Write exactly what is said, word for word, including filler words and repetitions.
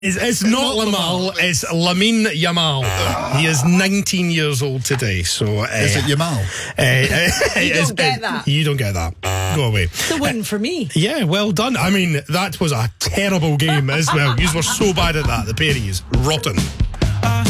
It's, it's not Lamal, it's Lamine Yamal. He is nineteen years old today. So uh, Is it Yamal? Uh, You don't it's- get that. You don't get that. Go away. The win for me. Yeah, well done. I mean, that was a terrible game as well. You were so bad at that. The pair of yous. Rotten. I